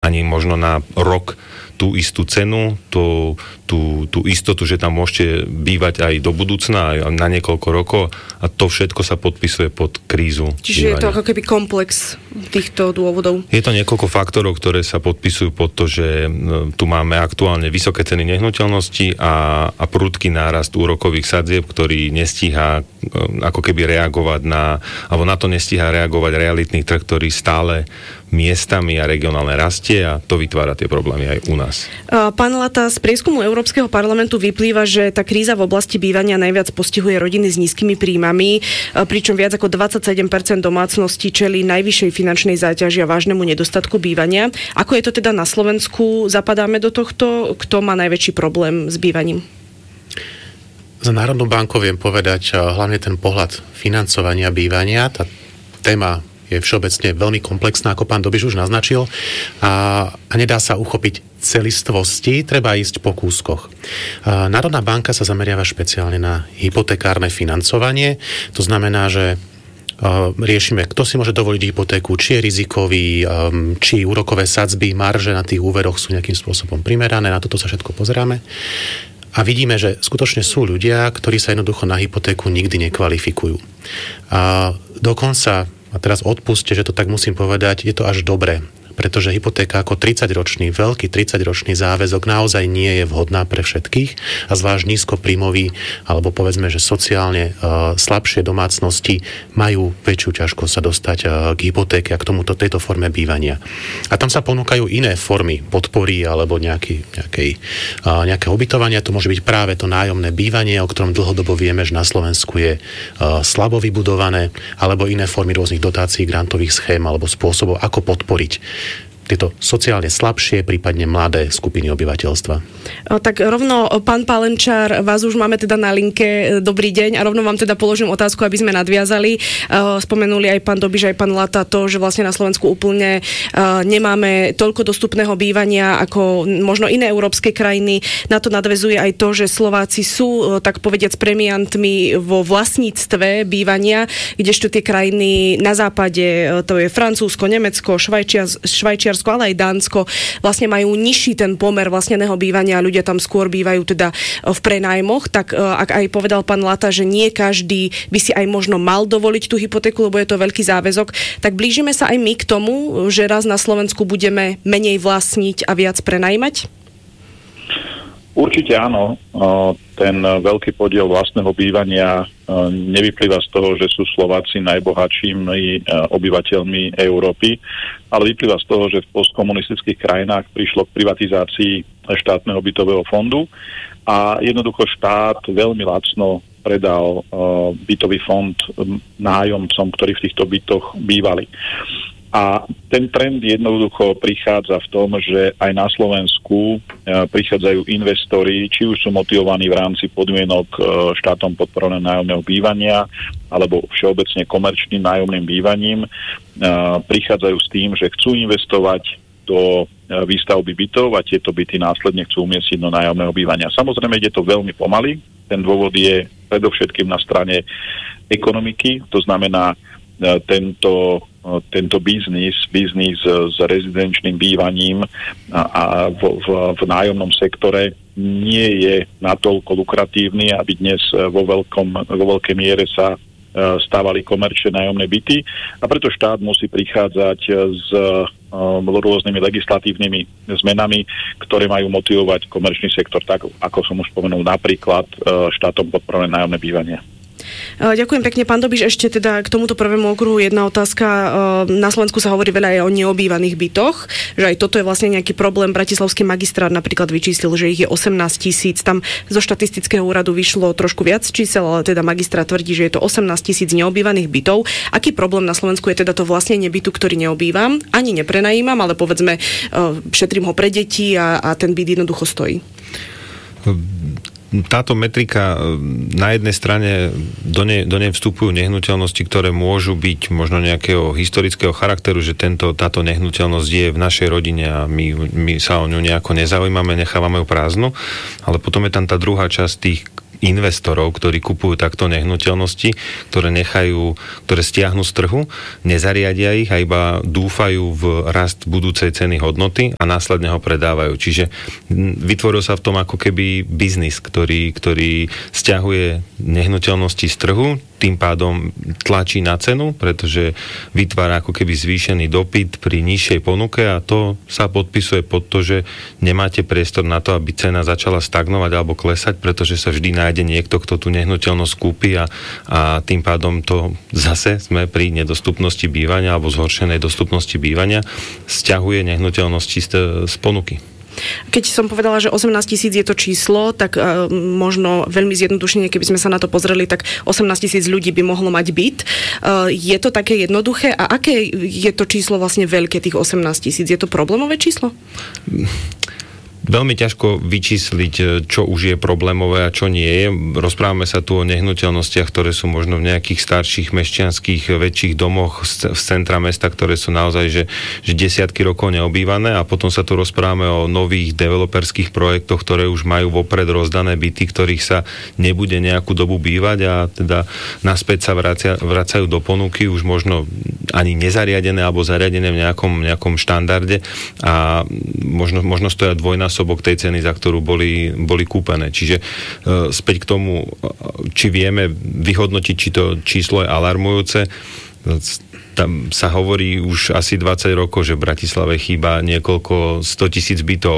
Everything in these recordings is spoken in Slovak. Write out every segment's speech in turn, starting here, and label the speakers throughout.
Speaker 1: ani možno na rok tú istú cenu, tú istotu, že tam môžete bývať aj do budúcna, aj na niekoľko rokov a to všetko sa podpisuje pod krízu.
Speaker 2: Čiže bývania. Je to ako keby komplex týchto dôvodov?
Speaker 1: Je to niekoľko faktorov, ktoré sa podpisujú pod to, že tu máme aktuálne vysoké ceny nehnuteľnosti a prudký nárast úrokových sadzieb, ktorý nestíha ako keby reagovať alebo na to nestíha reagovať realitný trh, ktorý stále miestami a regionálne rastie a to vytvára tie problémy aj u nás.
Speaker 2: Pán Lata, z prieskumu Európskeho parlamentu vyplýva, že tá kríza v oblasti bývania najviac postihuje rodiny s nízkymi príjmami, pričom viac ako 27% domácností čelí najvyššej finančnej záťaži a vážnemu nedostatku bývania. Ako je to teda na Slovensku? Zapadáme do tohto? Kto má najväčší problém s bývaním?
Speaker 3: Za Národnú banku viem povedať hlavne ten pohľad financovania bývania. Tá téma je všeobecne veľmi komplexná, ako pán Dobiš už naznačil, a nedá sa uchopiť celistvosti, treba ísť po kúskoch. Národná banka sa zameriava špeciálne na hypotekárne financovanie, to znamená, že riešime, kto si môže dovoliť hypotéku, či je rizikový, či úrokové sadzby, marže na tých úveroch sú nejakým spôsobom primerané, na toto sa všetko pozeráme. A vidíme, že skutočne sú ľudia, ktorí sa jednoducho na hypotéku nikdy nekvalifikujú. A dokonca, a teraz odpuste, že to tak musím povedať, je to až dobré, pretože hypotéka ako 30-ročný, veľký 30-ročný záväzok naozaj nie je vhodná pre všetkých a zvlášť nízkopríjmový, alebo povedzme, že sociálne slabšie domácnosti majú väčšiu ťažkosť sa dostať k hypotéke a k tejto forme bývania. A tam sa ponúkajú iné formy podpory alebo nejaké ubytovania. To môže byť práve to nájomné bývanie, o ktorom dlhodobo vieme, že na Slovensku je slabo vybudované, alebo iné formy rôznych dotácií, grantových schém alebo spôsobov, ako podporiť tieto sociálne slabšie, prípadne mladé skupiny obyvateľstva.
Speaker 2: Tak rovno, pán Palenčár, vás už máme teda na linke. Dobrý deň a rovno vám teda položím otázku, aby sme nadviazali. Spomenuli aj pán Dobiš, aj pán Lata to, že vlastne na Slovensku úplne nemáme toľko dostupného bývania ako možno iné európske krajiny. Na to nadväzuje aj to, že Slováci sú, tak povediac, premiantmi vo vlastníctve bývania, kdežto tie krajiny na západe, to je Francúzsko, Nemecko, Švajčiarsko, ale aj Dánsko, vlastne majú nižší ten pomer vlastneného bývania a ľudia tam skôr bývajú teda v prenájmoch, tak ak aj povedal pán Lata, že nie každý by si aj možno mal dovoliť tú hypotéku, lebo je to veľký záväzok, tak blížime sa aj my k tomu, že raz na Slovensku budeme menej vlastniť a viac prenajímať?
Speaker 4: Určite áno. Ten veľký podiel vlastného bývania nevyplýva z toho, že sú Slováci najbohatšími obyvateľmi Európy, ale vyplýva z toho, že v postkomunistických krajinách prišlo k privatizácii štátneho bytového fondu a jednoducho štát veľmi lacno predal bytový fond nájomcom, ktorí v týchto bytoch bývali. A ten trend jednoducho prichádza v tom, že aj na Slovensku prichádzajú investori, či už sú motivovaní v rámci podmienok štátom podporovaného nájomného bývania alebo všeobecne komerčným nájomným bývaním, prichádzajú s tým, že chcú investovať do výstavby bytov a tieto byty následne chcú umiestniť do nájomného bývania. Samozrejme, ide to veľmi pomaly. Ten dôvod je predovšetkým na strane ekonomiky, to znamená tento biznis s rezidenčným bývaním a v nájomnom sektore nie je natoľko lukratívny, aby dnes vo veľkej miere sa stávali komerčné nájomné byty a preto štát musí prichádzať s rôznymi legislatívnymi zmenami, ktoré majú motivovať komerčný sektor, tak ako som už spomenul, napríklad štátom podporované nájomné bývanie.
Speaker 2: Ďakujem pekne, pán Dobiš. Ešte teda k tomuto prvému okruhu jedna otázka. Na Slovensku sa hovorí veľa aj o neobývaných bytoch, že aj toto je vlastne nejaký problém. Bratislavský magistrát napríklad vyčíslil, že ich je 18 000. Tam zo štatistického úradu vyšlo trošku viac čísel, ale teda magistrát tvrdí, že je to 18 000 neobývaných bytov. Aký problém na Slovensku je teda to vlastnenie bytu, ktorý neobývam, ani neprenajímam, ale povedzme šetrím ho pre deti a ten byt jednoducho stojí?
Speaker 1: Táto metrika na jednej strane do nej vstupujú nehnuteľnosti, ktoré môžu byť možno nejakého historického charakteru, že táto nehnuteľnosť je v našej rodine a my sa o ňu nejako nezaujímame, nechávame ju prázdnu, ale potom je tam tá druhá časť tých investorov, ktorí kupujú takto nehnuteľnosti, ktoré stiahnu z trhu, nezariadia ich a iba dúfajú v rast budúcej ceny hodnoty a následne ho predávajú. Čiže vytvoril sa v tom ako keby biznis, ktorý stiahuje nehnuteľnosti z trhu, tým pádom tlačí na cenu, pretože vytvára ako keby zvýšený dopyt pri nižšej ponuke a to sa podpisuje pod to, že nemáte priestor na to, aby cena začala stagnovať alebo klesať, pretože sa vždy nájde niekto, kto tú nehnuteľnosť kúpi a tým pádom to zase sme pri nedostupnosti bývania alebo zhoršenej dostupnosti bývania sťahuje nehnuteľnosti z ponuky.
Speaker 2: Keď som povedala, že 18 000 je to číslo, tak možno veľmi zjednodušene, keby sme sa na to pozreli, tak 18 000 ľudí by mohlo mať byt. Je to také jednoduché? A aké je to číslo vlastne veľké, tých 18 000? Je to problémové číslo?
Speaker 1: Veľmi ťažko vyčísliť, čo už je problémové a čo nie je. Rozprávame sa tu o nehnuteľnostiach, ktoré sú možno v nejakých starších mešťanských väčších domoch z centra mesta, ktoré sú naozaj že desiatky rokov neobývané a potom sa tu rozprávame o nových developerských projektoch, ktoré už majú vopred rozdané byty, ktorých sa nebude nejakú dobu bývať a teda naspäť sa vracajú do ponuky už možno ani nezariadené alebo zariadené v nejakom štandarde a možno stoja dvojnásobok tej ceny, za ktorú boli kúpené. Čiže späť k tomu, či vieme vyhodnotiť, či to číslo je alarmujúce. Tam sa hovorí už asi 20 rokov, že v Bratislave chýba niekoľko 100 000 bytov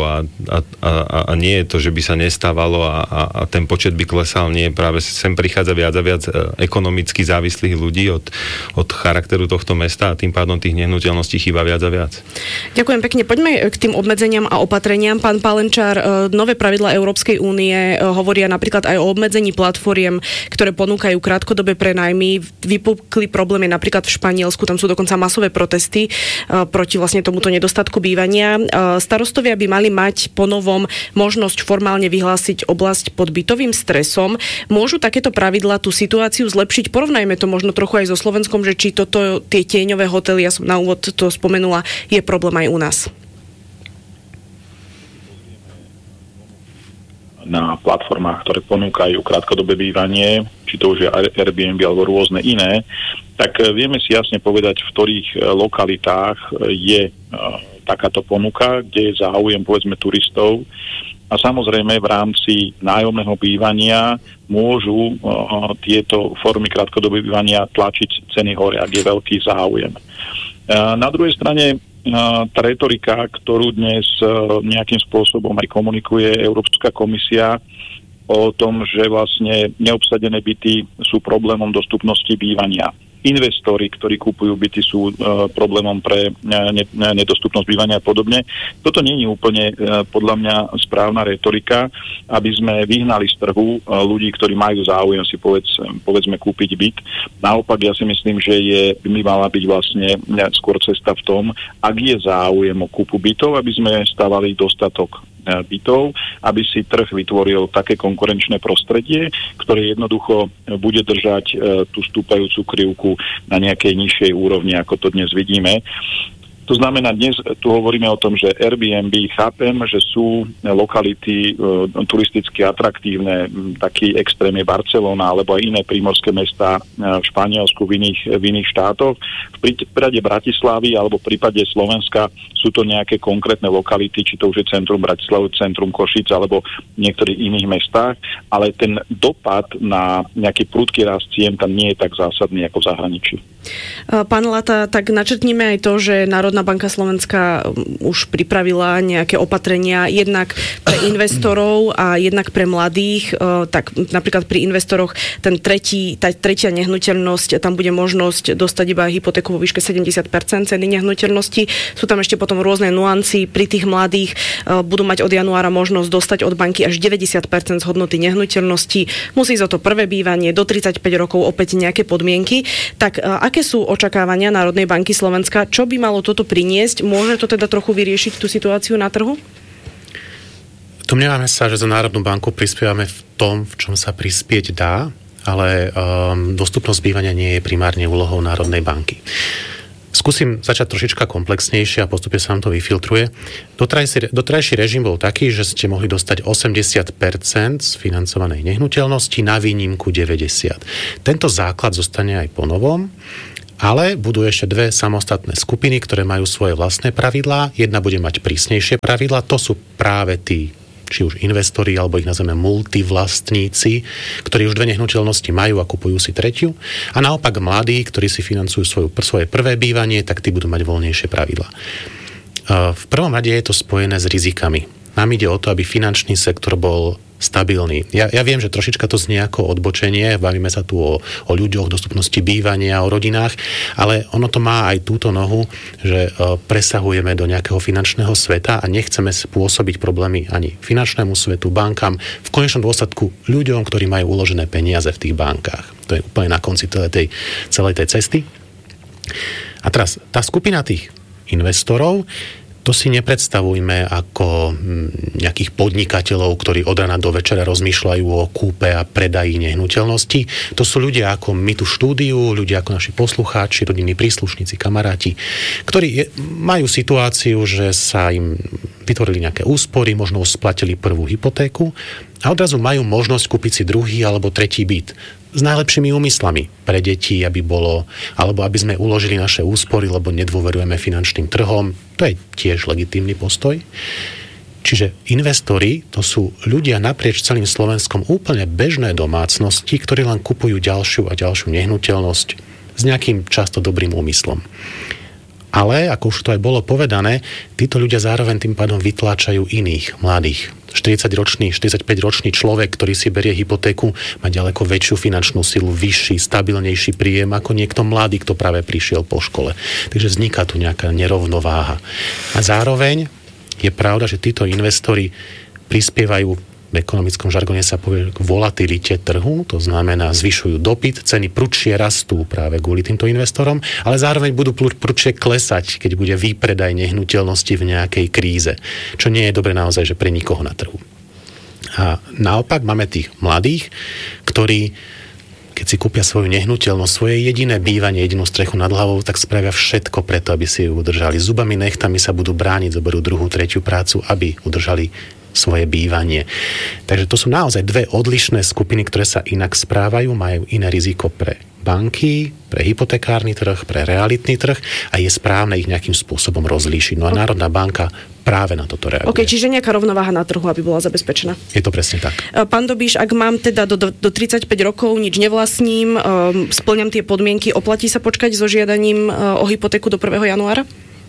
Speaker 1: a nie je to, že by sa nestávalo a ten počet by klesal. Nie, práve sem prichádza viac a viac ekonomicky závislých ľudí od charakteru tohto mesta a tým pádom tých nehnuteľností chýba viac a viac.
Speaker 2: Ďakujem pekne. Poďme k tým obmedzeniam a opatreniam. Pán Palenčár, nové pravidlá Európskej únie hovoria napríklad aj o obmedzení platformiem, ktoré ponúkajú krátkodobé prenajmy. Vypukli problémy napríklad v Španielsku. Tam sú dokonca masové protesty proti vlastne tomuto nedostatku bývania. Starostovia by mali mať ponovom možnosť formálne vyhlásiť oblasť pod bytovým stresom. Môžu takéto pravidlá tú situáciu zlepšiť? Porovnajme to možno trochu aj so Slovenskom, že či toto, tie tieňové hotely, ja som na úvod to spomenula, je problém aj u nás.
Speaker 4: Na platformách, ktoré ponúkajú krátkodobé bývanie, či to už je Airbnb alebo rôzne iné, tak vieme si jasne povedať, v ktorých lokalitách je takáto ponuka, kde je záujem, povedzme, turistov. A samozrejme v rámci nájomného bývania môžu tieto formy krátkodobého bývania tlačiť ceny hore, ak je veľký záujem. Na druhej strane tá retorika, ktorú dnes nejakým spôsobom aj komunikuje Európska komisia o tom, že vlastne neobsadené byty sú problémom dostupnosti bývania. Investori, ktorí kupujú byty, sú problémom pre nedostupnosť bývania a podobne. Toto nie je úplne podľa mňa správna retorika, aby sme vyhnali z trhu ľudí, ktorí majú záujem si povedzme kúpiť byt. Naopak ja si myslím, že by mala byť vlastne skôr cesta v tom, ak je záujem o kúpu bytov, aby sme stavali dostatok bytov, aby si trh vytvoril také konkurenčné prostredie, ktoré jednoducho bude držať tú stúpajúcu krivku na nejakej nižšej úrovni, ako to dnes vidíme. To znamená, dnes tu hovoríme o tom, že Airbnb, chápem, že sú lokality turisticky atraktívne, taký extrém je Barcelona, alebo aj iné prímorské mestá v Španielsku, v iných štátoch. V prípade Bratislavy alebo v prípade Slovenska sú to nejaké konkrétne lokality, či to už je centrum Bratislavy, centrum Košíc alebo v niektorých iných mestách, ale ten dopad na nejaký prudký rast cien tam nie je tak zásadný ako v zahraničí.
Speaker 2: Pán Lata, tak načrtnime aj to, že Národná banka Slovenska už pripravila nejaké opatrenia jednak pre investorov a jednak pre mladých. Tak napríklad pri investoroch tá tretia nehnuteľnosť, tam bude možnosť dostať iba hypotéku vo výške 70% ceny nehnuteľnosti. Sú tam ešte potom rôzne nuancy. Pri tých mladých budú mať od januára možnosť dostať od banky až 90% z hodnoty nehnuteľnosti. Musí za to prvé bývanie, do 35 rokov opäť nejaké podmienky. Tak aké sú očakávania Národnej banky Slovenska? Čo by malo toto priniesť? Môže to teda trochu vyriešiť tú situáciu na trhu?
Speaker 3: Domnievame sa, že za Národnú banku prispievame v tom, v čom sa prispieť dá, ale dostupnosť bývania nie je primárne úlohou Národnej banky. Skúsim začať trošička komplexnejšie a postupne sa nám to vyfiltruje. Doterajší režim bol taký, že ste mohli dostať 80% z financovanej nehnuteľnosti, na výnimku 90%. Tento základ zostane aj po novom, ale budú ešte dve samostatné skupiny, ktoré majú svoje vlastné pravidlá. Jedna bude mať prísnejšie pravidlá, to sú práve tí, či už investori, alebo ich nazveme multivlastníci, ktorí už dve nehnuteľnosti majú a kupujú si tretiu. A naopak mladí, ktorí si financujú svoje prvé bývanie, tak tí budú mať voľnejšie pravidlá. V prvom rade je to spojené s rizikami. Nám ide o to, aby finančný sektor bol stabilný. Ja viem, že trošička to znie ako odbočenie, bavíme sa tu o ľuďoch, dostupnosti bývania, o rodinách, ale ono to má aj túto nohu, že presahujeme do nejakého finančného sveta a nechceme spôsobiť problémy ani finančnému svetu, bankám, v konečnom dôsledku ľuďom, ktorí majú uložené peniaze v tých bankách. To je úplne na konci celej tej cesty. A teraz, tá skupina tých investorov, to si nepredstavujme ako nejakých podnikateľov, ktorí od rana do večera rozmýšľajú o kúpe a predaji nehnuteľnosti. To sú ľudia ako my tu štúdiu, ľudia ako naši poslucháči, rodinní príslušníci, kamaráti, ktorí majú situáciu, že sa im vytvorili nejaké úspory, možno splatili prvú hypotéku a odrazu majú možnosť kúpiť si druhý alebo tretí byt. S najlepšími úmyslami pre deti, alebo aby sme uložili naše úspory, lebo nedôverujeme finančným trhom. To je tiež legitímny postoj. Čiže investori, to sú ľudia naprieč celým Slovenskom, úplne bežné domácnosti, ktorí len kupujú ďalšiu a ďalšiu nehnuteľnosť s nejakým často dobrým úmyslom. Ale, ako už to aj bolo povedané, títo ľudia zároveň tým pádom vytláčajú iných, mladých. 40-ročný, 45-ročný človek, ktorý si berie hypotéku, má ďaleko väčšiu finančnú silu, vyšší, stabilnejší príjem ako niekto mladý, kto práve prišiel po škole. Takže vzniká tu nejaká nerovnováha. A zároveň je pravda, že títo investori prispievajú, v ekonomickom žargone sa povie, k volatilite trhu, to znamená zvyšujú dopyt, ceny prudšie rastú práve kvôli týmto investorom, ale zároveň budú prudšie klesať, keď bude výpredaj nehnuteľnosti v nejakej kríze, čo nie je dobre naozaj, že pre nikoho na trhu. A naopak máme tých mladých, ktorí keď si kúpia svoju nehnuteľnosť, svoje jediné bývanie, jedinú strechu nad hlavou, tak spravia všetko preto, aby si ju udržali. Zubami, nechtami sa budú brániť, zoberú druhú, tretiu prácu, aby udržali svoje bývanie. Takže to sú naozaj dve odlišné skupiny, ktoré sa inak správajú, majú iné riziko pre banky, pre hypotekárny trh, pre realitný trh a je správne ich nejakým spôsobom rozlíšiť. No a Národná banka práve na toto reaguje.
Speaker 2: OK, čiže nejaká rovnováha na trhu, aby bola zabezpečená.
Speaker 3: Je to presne tak.
Speaker 2: Pán Dobiš, ak mám teda do 35 rokov, nič nevlastním, spĺňam tie podmienky, oplatí sa počkať so žiadaním o hypotéku do 1. januára?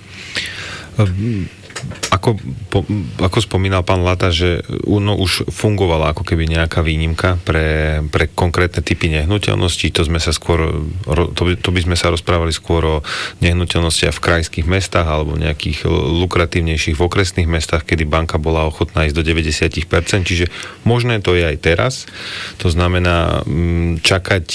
Speaker 1: Ako spomínal pán Lata, že už fungovala ako keby nejaká výnimka pre konkrétne typy nehnuteľností, to by sme sa rozprávali skôr o nehnuteľnostiach v krajských mestách alebo nejakých lukratívnejších v okresných mestách, kedy banka bola ochotná ísť do 90%, čiže možné to je aj teraz. To znamená čakať.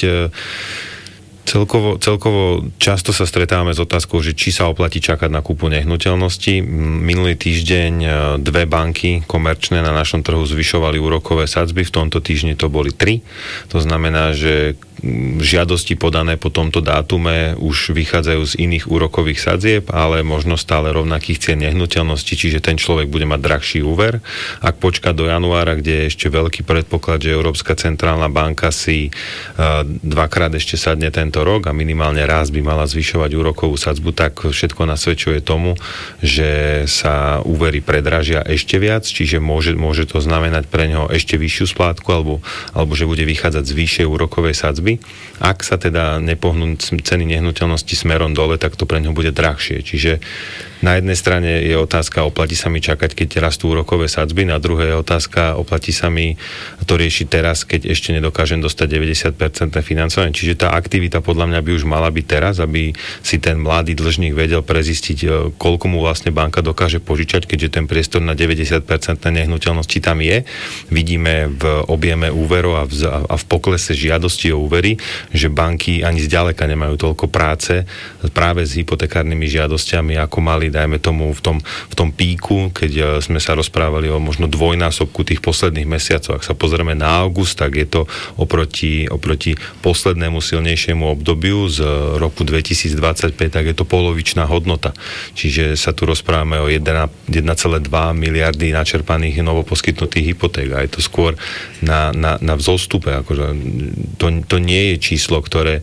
Speaker 1: Celkovo často sa stretávame s otázkou, že či sa oplatí čakať na kúpu nehnuteľnosti. Minulý týždeň dve banky komerčné na našom trhu zvyšovali úrokové sadzby, v tomto týždni to boli 3. To znamená, že žiadosti podané po tomto dátume už vychádzajú z iných úrokových sadzieb, ale možno stále rovnakých cien nehnuteľností, čiže ten človek bude mať drahší úver. Ak počká do januára, kde je ešte veľký predpoklad, že Európska centrálna banka si dvakrát ešte sadne tento rok a minimálne raz by mala zvyšovať úrokovú sadzbu, tak všetko nasvedčuje tomu, že sa úvery predražia ešte viac, čiže môže to znamenať pre neho ešte vyššiu splátku alebo že bude vychádzať z vyššej úrokovej sadzby. Ak sa teda nepohnú ceny nehnuteľnosti smerom dole, tak to pre ňo bude drahšie. Čiže na jednej strane je otázka, oplatí sa mi čakať, keď rastú úrokové sadzby, na druhej je otázka, oplatí sa mi to riešiť teraz, keď ešte nedokážem dostať 90% financovanie. Čiže tá aktivita podľa mňa by už mala byť teraz, aby si ten mladý dlžník vedel prezistiť, koľko mu vlastne banka dokáže požičať, keďže ten priestor na 90% nehnuteľnosti tam je. Vidíme v objeme úverov a v poklese žiadosti o úver úvery, že banky ani zďaleka nemajú toľko práce práve s hypotekárnymi žiadosťami, ako mali, dajme tomu, v tom píku, keď sme sa rozprávali o možno dvojnásobku tých posledných mesiacov. Ak sa pozrieme na august, tak je to oproti poslednému silnejšiemu obdobiu z roku 2025, tak je to polovičná hodnota. Čiže sa tu rozprávame o 1,2 miliardy načerpaných novoposkytnutých hypoték a je to skôr na vzostupe. Akože to nie je číslo, ktoré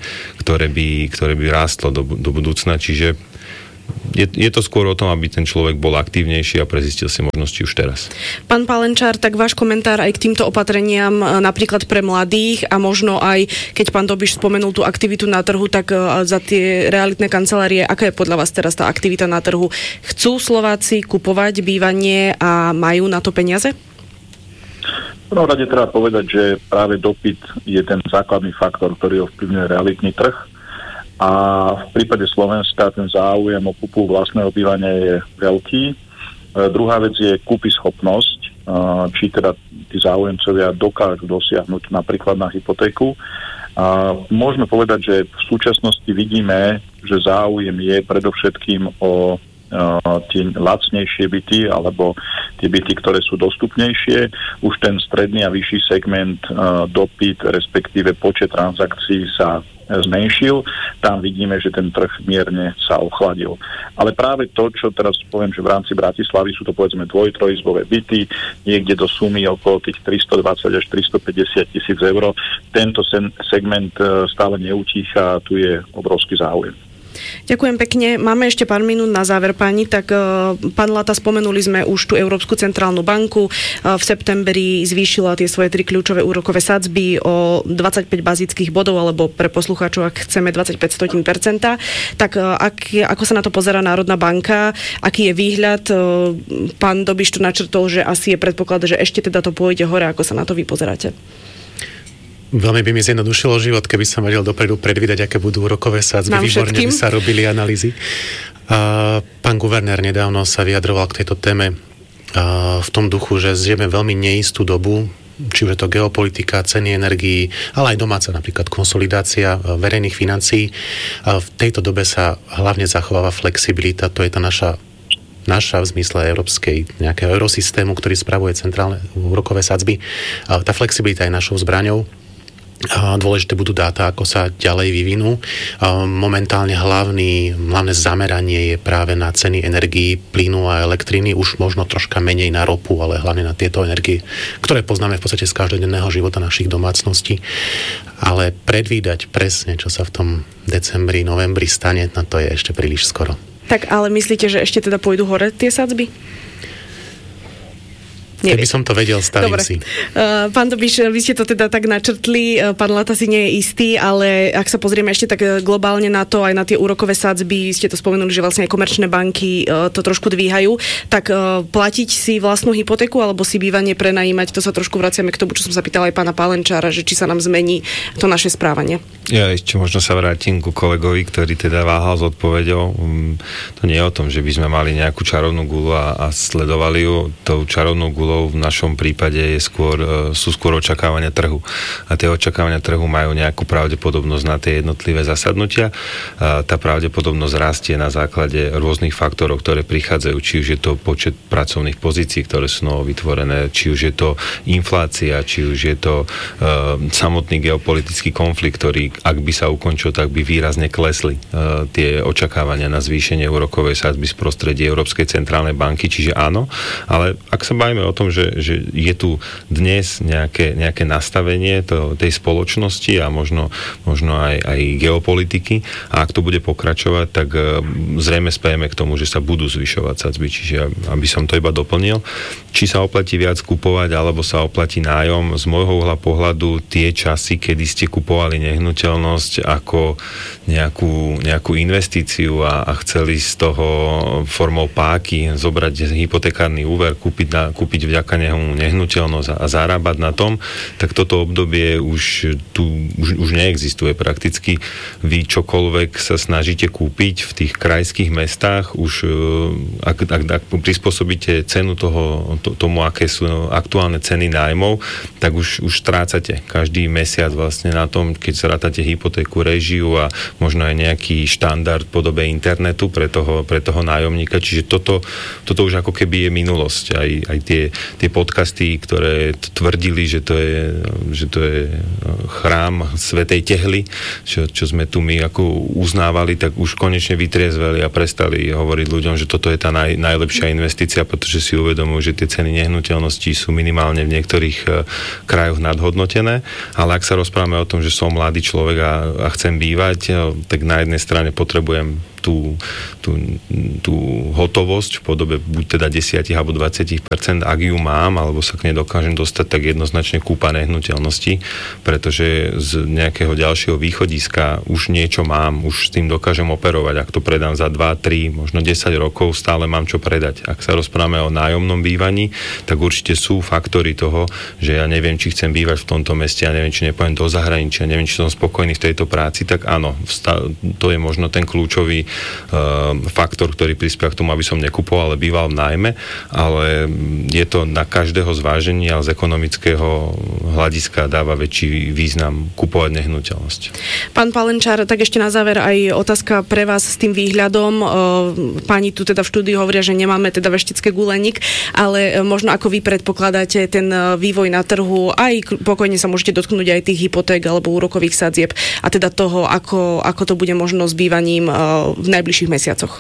Speaker 1: by rástlo do budúcna, čiže je to skôr o tom, aby ten človek bol aktívnejší a prezistil si možnosti už teraz.
Speaker 2: Pán Palenčár, tak váš komentár aj k týmto opatreniam, napríklad pre mladých a možno aj, keď pán Dobiš spomenul tú aktivitu na trhu, tak za tie realitné kancelárie, aká je podľa vás teraz tá aktivita na trhu? Chcú Slováci kupovať bývanie a majú na to peniaze?
Speaker 4: V prvom rade treba povedať, že práve dopyt je ten základný faktor, ktorý ovplyvňuje realitný trh. A v prípade Slovenska ten záujem o kúpu vlastného bývania je veľký. Druhá vec je kúpyschopnosť, či teda tí záujemcovia dokážu dosiahnuť napríklad na hypotéku. Môžeme povedať, že v súčasnosti vidíme, že záujem je predovšetkým o tie lacnejšie byty alebo tie byty, ktoré sú dostupnejšie. Už ten stredný a vyšší segment dopyt, respektíve počet transakcií sa zmenšil. Tam vidíme, že ten trh mierne sa ochladil. Ale práve to, čo teraz poviem, že v rámci Bratislavy sú to povedzme trojizbové byty, niekde do sumy okolo tých 320 až 350 tisíc eur. Tento segment stále neutícha a tu je obrovský záujem.
Speaker 2: Ďakujem pekne. Máme ešte pár minút na záver, pani. Tak pán Lata, spomenuli sme už tú Európsku centrálnu banku. V septembri zvýšila tie svoje 3 kľúčové úrokové sadzby o 25 bazických bodov, alebo pre poslucháčov, ak chceme 25%. Tak ako sa na to pozerá Národná banka? Aký je výhľad? Pán Dobiš tu načrtol, že asi je predpoklad, že ešte teda to pôjde hore. Ako sa na to vy pozeráte?
Speaker 3: Veľmi by mi zjednodušilo život, keby som vedel dopredu predvídať, aké budú úrokové sadzby. Výborne by sa robili analýzy. Pán guvernér nedávno sa vyjadroval k tejto téme v tom duchu, že žijeme veľmi neistú dobu, či už je to geopolitika, ceny energií, ale aj domáca napríklad konsolidácia verejných financií. V tejto dobe sa hlavne zachováva flexibilita, to je tá naša v zmysle európskej nejakého eurosystému, ktorý spravuje centrálne úrokové sadzby. Tá flexibilita je našou zbraňou. Dôležité budú dáta, ako sa ďalej vyvinú. Momentálne hlavné zameranie je práve na ceny energií, plynu a elektriny, už možno troška menej na ropu, ale hlavne na tieto energie, ktoré poznáme v podstate z každodenného života našich domácností. Ale predvídať presne, čo sa v tom decembri, novembri stane, na to je ešte príliš skoro.
Speaker 2: Tak ale myslíte, že ešte teda pôjdu hore tie sadzby?
Speaker 3: Keby som to vedel, stavím si.
Speaker 2: Pán Dobiš, vy ste to teda tak načrtli, pán Lata si nie je istý, ale ak sa pozrieme ešte tak globálne na to, aj na tie úrokové sadzby, ste to spomenuli, že vlastne aj komerčné banky to trošku dvíhajú, tak platiť si vlastnú hypotéku alebo si bývanie prenajímať, to sa trošku vraciame k tomu, čo som sa pýtala aj pána Palenčára, že či sa nám zmení to naše správanie. Ja
Speaker 1: ešte možno sa vrátim ku kolegovi, ktorý teda váhal s odpoveďou. To nie je o tom, že by sme mali nejakú čarovnú guľu a sledovali ju. Tou čarovnou guľou v našom prípade sú skôr očakávania trhu. A tie očakávania trhu majú nejakú pravdepodobnosť na tie jednotlivé zasadnutia. Tá pravdepodobnosť rastie na základe rôznych faktorov, ktoré prichádzajú, či už je to počet pracovných pozícií, ktoré sú novo vytvorené, či už je to inflácia, či už je to samotný geopolitický konflikt, ktorý, ak by sa ukončil, tak by výrazne klesli tie očakávania na zvýšenie úrokovej sadzby z prostredia Európskej centrálnej banky, čiže áno, ale ak sa bavíme o tom, že je tu dnes nejaké nastavenie tej spoločnosti a možno aj geopolitiky a ak to bude pokračovať, tak zrejme spejeme k tomu, že sa budú zvyšovať sadzby, čiže aby som to iba doplnil. Či sa oplatí viac kupovať, alebo sa oplatí nájom, z môjho uhla pohľadu tie časy, kedy ste kupovali nehnuteľnosť ako nejakú investíciu a chceli z toho formou páky zobrať hypotekárny úver, kúpiť vďaka nehu nehnuteľnosť a zarábať na tom, tak toto obdobie už neexistuje prakticky. Vy čokoľvek sa snažíte kúpiť v tých krajských mestách, už ak prispôsobíte cenu tomu, aké sú aktuálne ceny nájmov, tak už strácate každý mesiac vlastne na tom, keď zrátate platíte hypotéku, režiu a možno aj nejaký štandard v podobe internetu pre toho nájomníka. Čiže toto už ako keby je minulosť. Aj tie podcasty, ktoré tvrdili, že to je chrám svätej tehly, čo sme tu my ako uznávali, tak už konečne vytriezveli a prestali hovoriť ľuďom, že toto je tá najlepšia investícia, pretože si uvedomujú, že tie ceny nehnuteľností sú minimálne v niektorých krajoch nadhodnotené. Ale ak sa rozprávame o tom, že som mladý človek a chcem bývať, tak na jednej strane potrebujem tú hotovosť v podobe buď teda 10 alebo 20%, ak ju mám, alebo sa k nej dokážem dostať, tak jednoznačne kúpa nehnuteľnosti, pretože z nejakého ďalšieho východiska už niečo mám, už s tým dokážem operovať. Ak to predám za 2, 3, možno 10 rokov, stále mám čo predať. Ak sa rozprávame o nájomnom bývaní, tak určite sú faktory toho, že ja neviem, či chcem bývať v tomto meste, ja neviem, či nepôjdem do zahraničia, neviem, či som spokojný v tejto práci, tak áno, to je možno ten kľúčový faktor, ktorý prispieva k tomu, aby som nekupoval, ale býval v nájme, ale je to na každého zváženie, ale z ekonomického hľadiska dáva väčší význam kupovať nehnuteľnosť.
Speaker 2: Pán Palenčár, tak ešte na záver aj otázka pre vás s tým výhľadom. Páni tu teda v štúdiu hovoria, že nemáme teda veštické guleník, ale možno ako vy predpokladáte ten vývoj na trhu, aj pokojne sa môžete dotknúť aj tých hypoték alebo úrokových sadzieb a teda toho, ako to bude možno s bývaním v najbližších mesiacoch?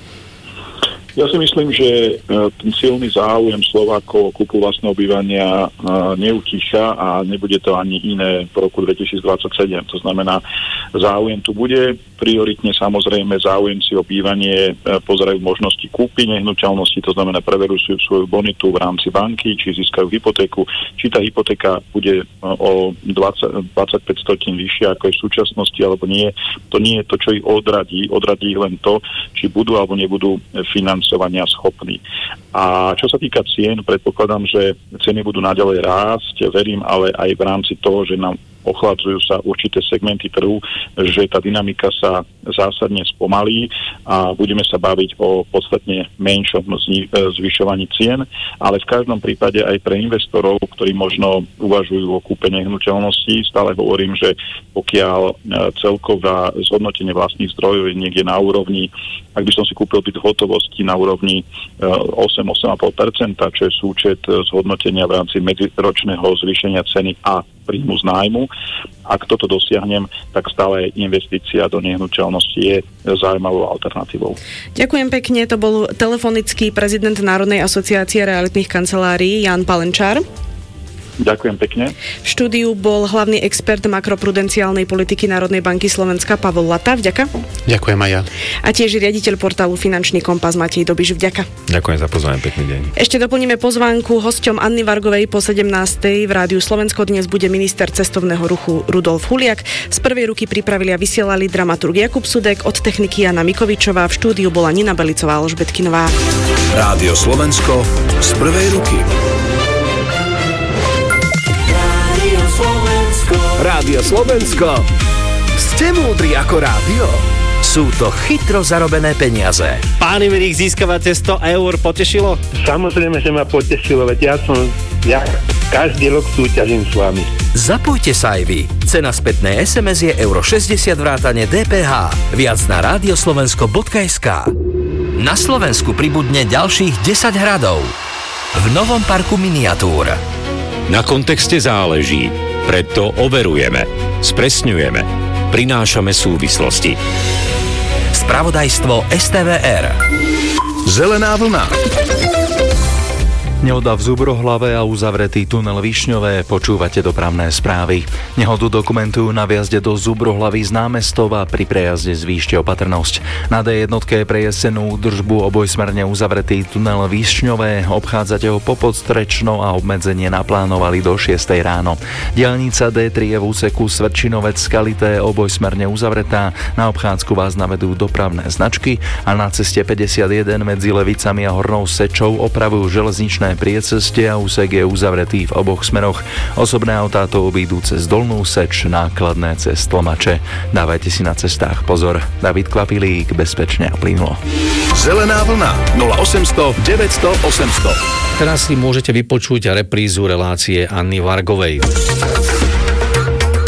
Speaker 4: Ja si myslím, že ten silný záujem Slovákov o kúpu vlastného bývania neutícha a nebude to ani iné v roku 2027. To znamená, záujem tu bude. Prioritne samozrejme záujemci o bývanie pozerajú možnosti kúpy nehnuteľnosti, to znamená preverujú svoju bonitu v rámci banky, či získajú hypotéku, či tá hypotéka bude o 25 stotín vyššia ako je v súčasnosti, alebo nie. To nie je to, čo ich odradí. Odradí ich len to, či budú alebo nebudú financovania schopní. A čo sa týka cien, predpokladám, že ceny budú naďalej rásť, verím, ale aj v rámci toho, že nám ochladzujú sa určité segmenty trhu, že tá dynamika sa zásadne spomalí a budeme sa baviť o podstatne menšom zvyšovaní cien, ale v každom prípade aj pre investorov, ktorí možno uvažujú o kúpe nehnuteľností, stále hovorím, že pokiaľ celková zhodnotenie vlastných zdrojov je niekde na úrovni, ak by som si kúpil byt v hotovosti na úrovni 8-8,5%, čo je súčet zhodnotenia v rámci medziročného zvýšenia ceny a príjmu z nájmu. Ak toto dosiahnem, tak stále investícia do nehnuteľnosti je zaujímavou alternatívou.
Speaker 2: Ďakujem pekne, to bol telefonický prezident Národnej asociácie realitných kancelárií Ján Palenčár.
Speaker 4: Ďakujem pekne.
Speaker 2: V štúdiu bol hlavný expert makroprudenciálnej politiky Národnej banky Slovenska Pavol Lata. Vďaka.
Speaker 3: Ďakujem aj ja.
Speaker 2: A tiež riaditeľ portálu Finančný kompas Matej Dobiš. Vďaka.
Speaker 1: Ďakujem za pozvanie, pekný deň.
Speaker 2: Ešte doplníme pozvánku. Hosťom Anny Vargovej po 17:00 v Rádiu Slovensko dnes bude minister cestovného ruchu Rudolf Huliak. Z prvej ruky pripravili a vysielali dramaturg Jakub Sudek, od techniky Jana Mikovičová, v štúdiu bola Nina Belicová a Alžbetkinová.
Speaker 5: Rádio Slovensko z prvej ruky. Rádio Slovensko. Ste múdri ako rádio? Sú to chytro zarobené peniaze.
Speaker 6: Páni, vy ich získavate 100 eur, potešilo?
Speaker 7: Samozrejme, že ma potešilo, veď ja každý rok súťažím s vami.
Speaker 5: Zapojte sa aj vy. Cena spätnej SMS je €60 vrátane DPH. Viac na radioslovensko.sk. Na Slovensku pribudne ďalších 10 hradov. V novom parku miniatúr.
Speaker 8: Na kontexte záleží, preto overujeme, spresňujeme, prinášame súvislosti.
Speaker 5: Spravodajstvo STVR.
Speaker 9: Zelená vlna.
Speaker 10: Nehoda v Zubrohlave a uzavretý tunel Višňové. Počúvate dopravné správy. Nehodu dokumentujú na vjazde do Zubrohlavy z námestova, pri prejazde zvýšte opatrnosť. Na D1 pre jesenú údržbu obojsmerne uzavretý tunel Višňové. Obchádzate ho po Podstrečno a obmedzenie naplánovali do 6 ráno. Diaľnica D3 je v úseku Svrčinovec Skalité obojsmerne uzavretá. Na obchádzku vás navedú dopravné značky a na ceste 51 medzi Levicami a Hornou Sečou opravujú železničné prieceste a úsek je uzavretý v oboch smeroch. Osobné autá to obídu cez Dolnú Seč, nákladné cez Tlmače. Dávajte si na cestách pozor. David Kvapilík, bezpečne a plynulo.
Speaker 9: Zelená vlna 0800 900 800.
Speaker 6: Teraz si môžete vypočuť reprízu relácie Anny Vargovej.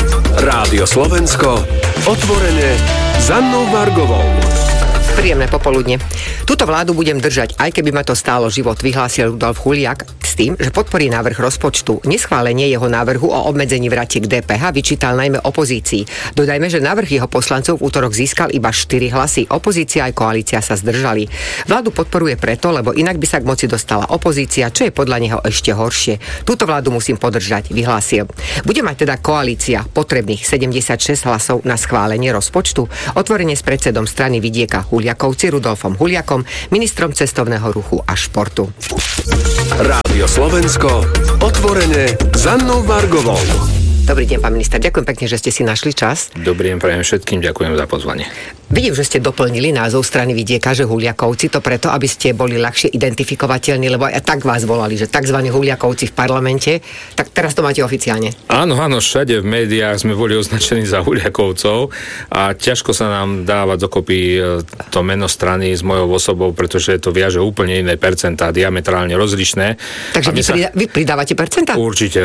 Speaker 9: Rádio Slovensko, otvorené za Annou Vargovou.
Speaker 11: Príjemné popoludne. Túto vládu budem držať, aj keby ma to stálo život, vyhlásil Rudolf Huliak s tým, že podporí návrh rozpočtu. Neschválenie jeho návrhu o obmedzení vratiek DPH vyčítal najmä opozícii. Dodajme, že návrh jeho poslancov v útorok získal iba 4 hlasy. Opozícia aj koalícia sa zdržali. Vládu podporuje preto, lebo inak by sa k moci dostala opozícia, čo je podľa neho ešte horšie. Túto vládu musím podržať, vyhlásil. Bude mať teda koalícia potrebných 76 hlasov na schválenie rozpočtu. Otvorene s predsedom strany Vidieka Huliakovci Rudolfom Huliakom, ministrom cestovného ruchu a športu.
Speaker 9: Rádio Slovensko, otvorené za Annou Vargovou.
Speaker 11: Dobrý deň, pán minister, ďakujem pekne, že ste si našli čas.
Speaker 12: Dobrý deň prajem všetkým, ďakujem za pozvanie.
Speaker 11: Vidím, že ste doplnili názov strany Vidieka, že Huliakovci, to preto, aby ste boli ľahšie identifikovateľní, lebo aj tak vás volali, že tzv. Huliakovci v parlamente, tak teraz to máte oficiálne.
Speaker 12: Áno, všade v médiách sme boli označení za Huliakovcov a ťažko sa nám dáva dokopy to meno strany s mojou osobou, pretože to viaže úplne iné percentá, diametrálne rozlišné.
Speaker 11: Takže vy pridávate percentá?
Speaker 12: Určite.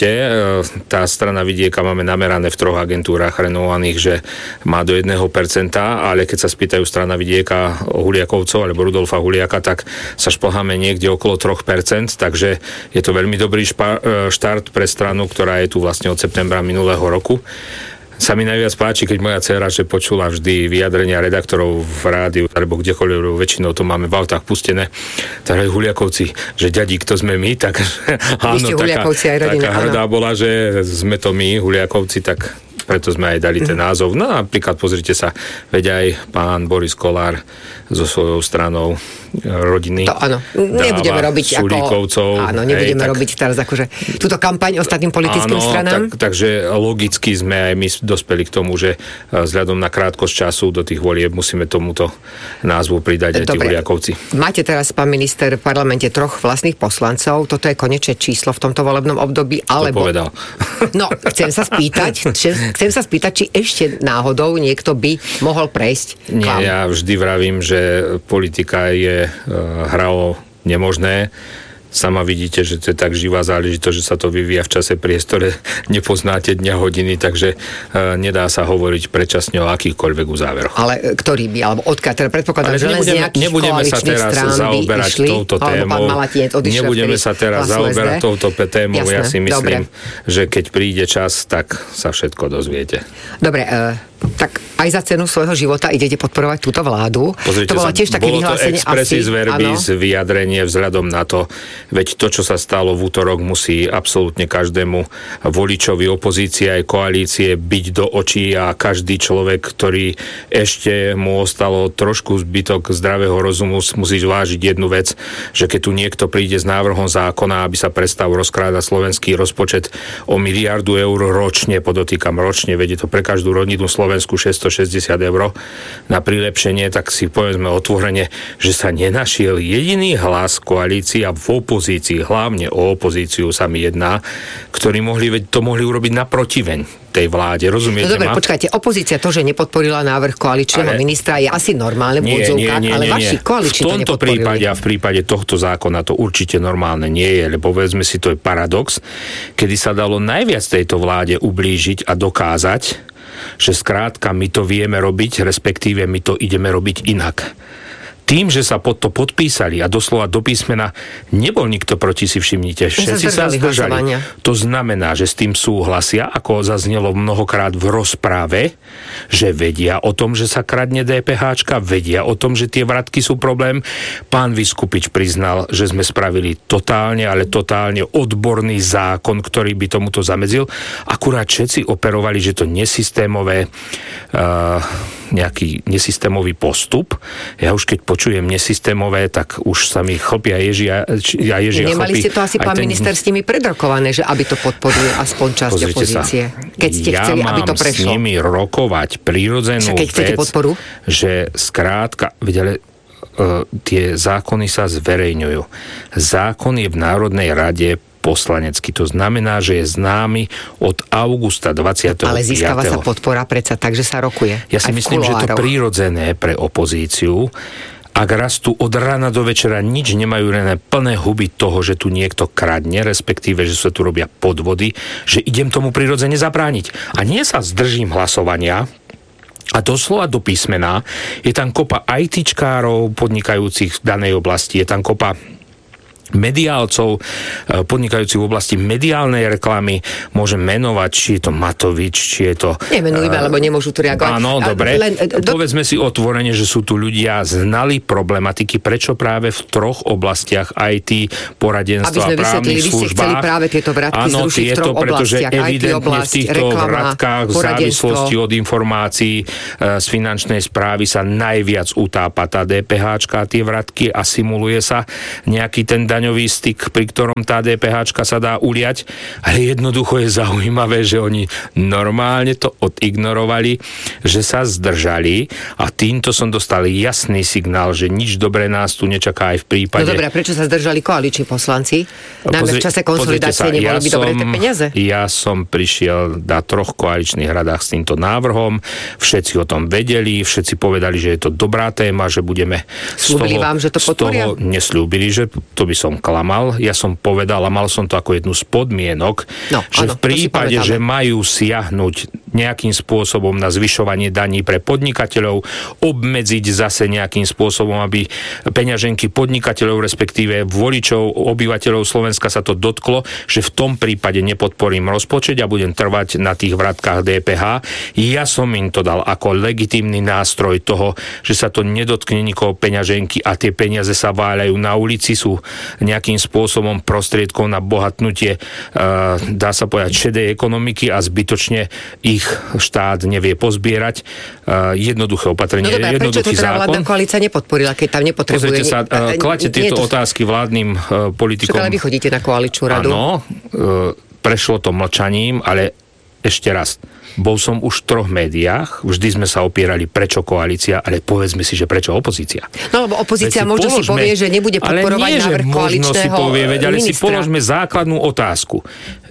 Speaker 12: Tá strana Vidieka máme namerané v 3 agentúrach renovovaných, že má do 1%, ale keď sa spýtajú strana Vidieka Huliakovcov alebo Rudolfa Huliaka, tak sa šplháme niekde okolo 3%, takže je to veľmi dobrý štart pre stranu, ktorá je tu vlastne od septembra minulého roku. Sa mi najviac páči, keď moja dcéra, že počula vždy vyjadrenia redaktorov v rádiu, alebo kdekoľvek, väčšinou to máme v autách pustené, takže Huliakovci, že ďadí, kto sme my, tak áno, taká hrdá bola, že sme to my, Huliakovci, tak preto sme aj dali ten názov. No napríklad pozrite sa, veď aj pán Boris Kollár so svojou stranou rodiny
Speaker 11: to áno, nebudeme robiť
Speaker 12: Sulíkovcov.
Speaker 11: Áno, nebudeme robiť teraz akože túto kampaň ostatným politickým stranám.
Speaker 12: Takže logicky sme aj my dospeli k tomu, že vzhľadom na krátkosť času do tých volieb musíme tomuto názvu pridať aj tí Huliakovci.
Speaker 11: Máte teraz, pán minister, v parlamente 3 vlastných poslancov. Toto je konečné číslo v tomto volebnom období, alebo...
Speaker 12: To povedal.
Speaker 11: No, chcem sa spýtať, či ešte náhodou niekto by mohol prejsť k vám.
Speaker 12: Nie, ja vždy vravím, že politika je hra o nemožné. Sama vidíte, že to je tak živá záležitosť, že sa to vyvíja v čase, priestore, nepoznáte dňa, hodiny, takže nedá sa hovoriť predčasne o akýchkoľvek uzáveroch.
Speaker 11: Ale ktorý by, alebo odkiaľ, teda predpokladám, že len z nejakých koaličných strán by išli,
Speaker 12: touto témou. Nebudeme sa teraz zaoberať touto témou. Ja si myslím, že keď príde čas, tak sa všetko dozviete.
Speaker 11: Dobre, tak aj za cenu svojho života idete podporovať túto vládu.
Speaker 12: Pozrite,
Speaker 11: to bolo tiež také vyhlásenie.
Speaker 12: Bolo to expressis verbis, vyjadrenie vzhľadom na to, veď to, čo sa stalo v útorok, musí absolútne každému voličovi opozície aj koalície byť do očí a každý človek, ktorý ešte mu ostalo trošku zbytok zdravého rozumu, musí zvážiť jednu vec, že keď tu niekto príde s návrhom zákona, aby sa prestal rozkrádať slovenský rozpočet o 1 miliardu eur ročne, podotýkam ročne, veď je to pre každú rodinu Slovensku 660 eur na prilepšenie, tak si povedzme otvorene, že sa nenašiel jediný hlas koalície a v opozícii, hlavne o opozíciu sa mi jedná, ktorí mohli urobiť na protiveň tej vláde, rozumiete ma?
Speaker 11: No dobre, počkajte, opozícia to, že nepodporila návrh koaličného ministra, je asi normálne v odzvukách, ale vaši koaliční to nepodporili. V tomto prípade a v prípade tohto zákona to určite normálne nie je, lebo povedzme si, to je paradox, kedy sa dalo najviac tejto vláde ublížiť a dokázať, že skrátka my to vieme robiť, respektíve my to ideme robiť inak. Tým, že sa pod to podpísali a doslova do písmena nebol nikto proti, si všimnite. Všetci sa zdržali. To znamená, že s tým súhlasia, ako zaznelo mnohokrát v rozprave, že vedia o tom, že sa kradne DPHčka, vedia o tom, že tie vratky sú problém. Pán Viskupič priznal, že sme spravili totálne odborný zákon, ktorý by tomuto zamedzil. Akurát všetci operovali, že to nesystémové nejaký nesystémový postup. Ja už keď počujem nesystémové, tak už sa mi chopia ježia Nemali ste to asi, pán minister, s nimi predrokované, že aby to podporili aspoň časť opozície? Keď ste chceli, aby to prešlo.
Speaker 12: Ja mám s nimi rokovať prírodzenú vec, že skrátka, videli, tie zákony sa zverejňujú. Zákon je v Národnej rade poslanecký. To znamená, že je známy od augusta 25.
Speaker 11: Ale získava sa podpora predsa tak, že sa rokuje.
Speaker 12: Ja si myslím, že je to prirodzené pre opozíciu,
Speaker 11: ak rastú od rána do večera, nič nemajú iné plné huby toho, že tu niekto kradne, respektíve, že sa tu robia podvody, že idem tomu prirodzene zabrániť. A nie sa zdržím hlasovania, a doslova do písmena je tam kopa ITčkárov podnikajúcich v danej oblasti, je tam kopa mediálcov, podnikajúcich v oblasti mediálnej reklamy, môžem menovať, či je to Matovič, či je to...
Speaker 13: Nemenujme, lebo nemôžu tu reagovať.
Speaker 11: Áno, dobre. Povedzme si otvorene, že sú tu ľudia znali problematiky, prečo práve v 3 oblastiach IT, poradenstva a právnych službách. Aby sme vysvetlili, vy ste chceli práve tieto vratky zrušiť v 3 oblastiach. Evidentne v týchto vratkách v závislosti od informácií z finančnej správy sa najviac utápa tá DPH-čka a tie vratky a simuluje sa nejaký ten daňový styk, pri ktorom tá DPH-čka sa dá uliať, ale jednoducho je zaujímavé, že oni normálne to odignorovali, že sa zdržali a týmto som dostal jasný signál, že nič dobré nás tu nečaká aj v prípade...
Speaker 13: No dobré, prečo sa zdržali koaliční poslanci? Najmä v čase konsolidácie neboli by dobré tie peniaze?
Speaker 11: Ja som prišiel na 3 koaličných radách s týmto návrhom, všetci o tom vedeli, všetci povedali, že je to dobrá téma, že budeme
Speaker 13: Slúbili vám, že to podporia?
Speaker 11: Nesľúbili, že to by som klamal. Ja som povedal a mal som to ako jednu z podmienok, že v prípade, že majú siahnuť nejakým spôsobom na zvyšovanie daní pre podnikateľov, obmedziť zase nejakým spôsobom, aby peňaženky podnikateľov, respektíve voličov, obyvateľov Slovenska sa to dotklo, že v tom prípade nepodporím rozpočet a budem trvať na tých vratkách DPH. Ja som im to dal ako legitímny nástroj toho, že sa to nedotkne nikoho peňaženky a tie peniaze sa váľajú na ulici, sú nejakým spôsobom prostriedkov na bohatnutie, dá sa povedať, šedej ekonomiky a zbytočne ich štát nevie pozbierať. Jednoduché opatrenie,
Speaker 13: jednoduchý zákon. No dobré, prečo to teda vládna koalícia nepodporila, keď tam nepotrebuje...
Speaker 11: Pozrite sa, kladte tieto otázky vládnym politikom.
Speaker 13: Však ale vy chodíte na koaličnú radu.
Speaker 11: Áno, prešlo to mlčaním, ale ešte raz, bol som už v 3 médiách, vždy sme sa opierali, prečo koalícia, ale povedzme si, že prečo opozícia.
Speaker 13: No lebo opozícia možno si povie, že nebude podporovať návrh koaličného ministra.
Speaker 11: Ale si položme základnú otázku.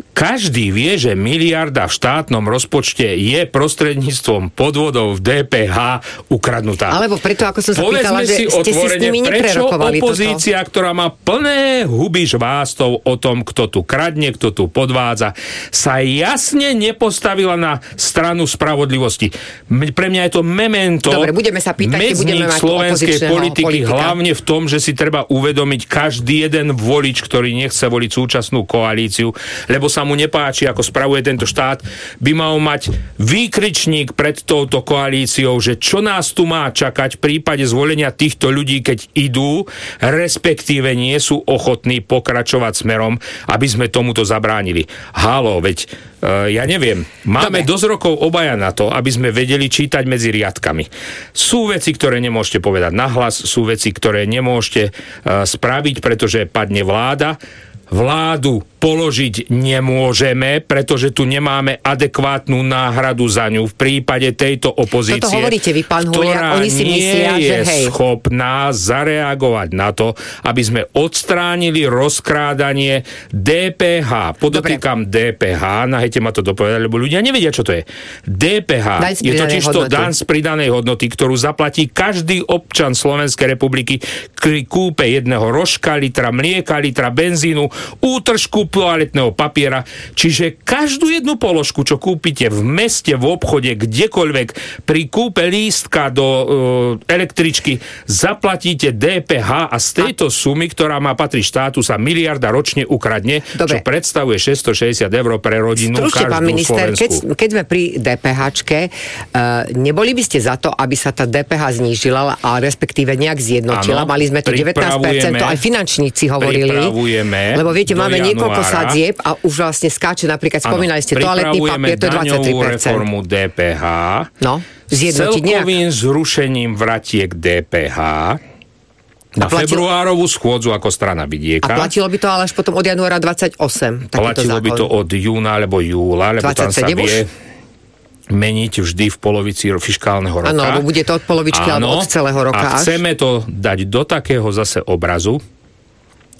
Speaker 11: Každý vie, že miliarda v štátnom rozpočte je prostredníctvom podvodov v DPH ukradnutá.
Speaker 13: Alebo preto, ako som sa pýtala, že ste si s nimi neprerokovali
Speaker 11: toto. Prečo opozícia, ktorá má plné huby žvástov o tom, kto tu kradne, kto tu podvádza, sa jasne nepostavila na stranu spravodlivosti. Pre mňa je to memento.
Speaker 13: Dobre, budeme sa pýtať, keď budeme mať
Speaker 11: slovenskej politiky,
Speaker 13: politika.
Speaker 11: hlavne v tom, že si treba uvedomiť každý jeden volič, ktorý nechce voliť súčasnú koalíciu, lebo sa mu nepáči, ako spravuje tento štát, by mal mať výkričník pred touto koalíciou, že čo nás tu má čakať v prípade zvolenia týchto ľudí, keď idú, respektíve nie sú ochotní pokračovať smerom, aby sme tomuto zabránili. Haló, veď ja neviem, máme dosť rokov obaja na to, aby sme vedeli čítať medzi riadkami. Sú veci, ktoré nemôžete povedať nahlas, sú veci, ktoré nemôžete spraviť, pretože padne vláda. Vládu položiť nemôžeme, pretože tu nemáme adekvátnu náhradu za ňu v prípade tejto opozície,
Speaker 13: toto hovoríte vy, pán Huliak, oni si myslia, že hej,
Speaker 11: schopná zareagovať na to, aby sme odstránili rozkrádanie DPH. Podotýkam DPH, nahejte ma to dopovedať, lebo ľudia nevedia, čo to je. DPH je totiž to daň z pridanej hodnoty, ktorú zaplatí každý občan Slovenskej republiky pri kúpe jedného rožka, litra mlieka, litra benzínu, útržku toaletného papiera, čiže každú jednu položku, čo kúpite v meste, v obchode, kdekoľvek, pri kúpe lístka do električky, zaplatíte DPH a z tejto sumy, ktorá má patriť štátu, sa miliarda ročne ukradne, čo predstavuje 660 eur pre rodinu
Speaker 13: každú pán minister,
Speaker 11: Slovensku.
Speaker 13: keď sme pri DPH-čke, neboli by ste za to, aby sa tá DPH znížila a respektíve nejak zjednotila? Mali sme to 19%, to aj finančníci hovorili. Lebo viete, máme niekoľko sadzieb a už vlastne skáče napríklad, spomínali ste toaletný papier, to je 23%.
Speaker 11: Pripravujeme reformu DPH.
Speaker 13: No, zjednotiť nejak.
Speaker 11: Celkovým zrušením vratiek DPH na februárovú schôdzu ako strana Vidieka.
Speaker 13: A platilo by to ale až potom od januára 28.
Speaker 11: Platilo by to od júna alebo júla, lebo tam sa vie meniť vždy v polovici fiškálneho roka.
Speaker 13: Áno, lebo bude to od polovičky alebo od celého roka.
Speaker 11: A chceme to dať do takého zase obrazu,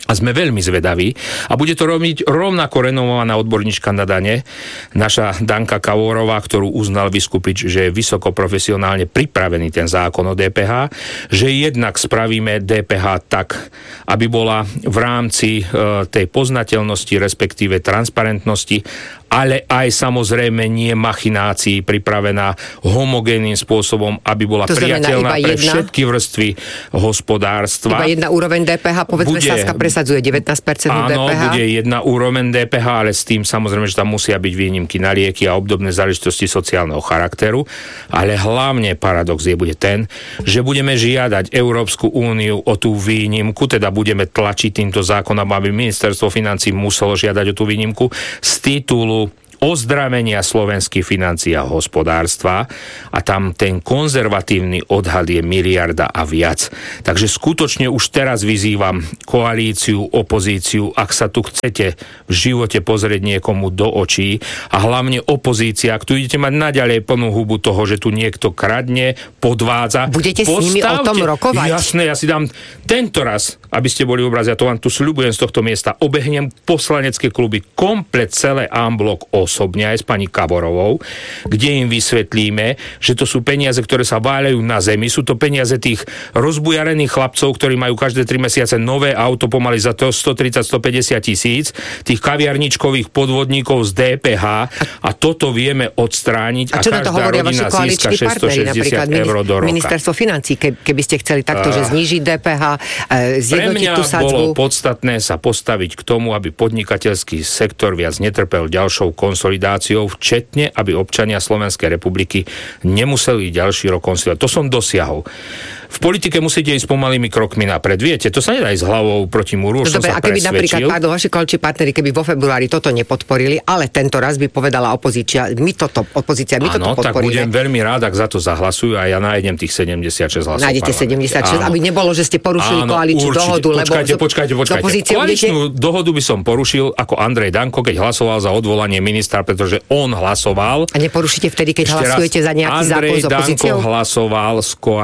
Speaker 11: A sme veľmi zvedaví. A bude to robiť rovnako renomovaná odborníčka na dane, naša Danka Kavorová, ktorú uznal biskupič, že je vysoko profesionálne pripravený ten zákon o DPH, že jednak spravíme DPH tak, aby bola v rámci tej poznateľnosti, respektíve transparentnosti, ale aj samozrejme nie machinácií, pripravená homogénnym spôsobom, aby bola priateľná pre všetky vrstvy hospodárstva.
Speaker 13: Iba jedna úroveň DPH, povedzme, Saska presadzuje 19% DPH.
Speaker 11: Áno, bude jedna úroveň DPH, ale s tým samozrejme, že tam musia byť výnimky na lieky a obdobné záležitosti sociálneho charakteru. Ale hlavne paradox bude ten, že budeme žiadať Európsku úniu o tú výnimku, teda budeme tlačiť týmto zákonom, aby ministerstvo financií muselo žiadať o tú výnimku z titulu ozdravenia slovenských financií a hospodárstva a tam ten konzervatívny odhad je 1 miliarda a viac. Takže skutočne už teraz vyzývam koalíciu, opozíciu, ak sa tu chcete v živote pozrieť niekomu do očí a hlavne opozícia, ak tu idete mať naďalej plnú hubu toho, že tu niekto kradne, podvádza.
Speaker 13: Budete s nimi o tom rokovať?
Speaker 11: Jasné, ja si dám tento raz, aby ste boli obrazi, ja to vám tu sľubujem z tohto miesta, obehnem poslanecké kluby komplet celé en-bloc osobne aj s pani Kavorovou, kde im vysvetlíme, že to sú peniaze, ktoré sa váľajú na zemi, sú to peniaze tých rozbujarených chlapcov, ktorí majú každé 3 mesiace nové auto pomaly za to 130-150 tisíc, tých kaviarničkových podvodníkov z DPH a toto vieme odstrániť a každá rodina získa 660 eur do roka.
Speaker 13: Ministerstvo financií, keby ste chceli takto, že znížiť DPH, zjednotiť tú sadzbu.
Speaker 11: Pre mňa bolo podstatné sa postaviť k tomu, aby podnikateľský sektor viac netrpel ďalšou konsolidáciou, včetne, aby občania Slovenskej republiky nemuseli ďalší rok konsolidovať. To som dosiahol. V politike musíte ísť pomalými krokmi napred. Viete, to sa nedá ísť hlavou proti múru, už som sa presvedčil. A keby napríklad,
Speaker 13: vaši koaliční partneri, keby vo februári toto nepodporili, ale tento raz by povedala opozícia, my toto podporíme.
Speaker 11: Tak budem veľmi rád, ak za to zahlasujú a ja nájdem tých 76 hlasov.
Speaker 13: Nájdete 76, aby nebolo, že ste porušili koaličnú dohodu, lebo
Speaker 11: počkajte. Koaličnú dohodu by som porušil ako Andrej Danko, keď hlasoval za odvolanie ministra, pretože on hlasoval.
Speaker 13: A neporušíte vtedy, keď hlasujete za nejaký zákon s opozíciou?
Speaker 11: Andrej Danko hlasoval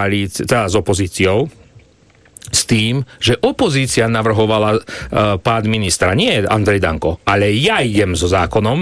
Speaker 11: s opozíciou s tým, že opozícia navrhovala pád ministra. Nie Andrej Danko, ale ja idem so zákonom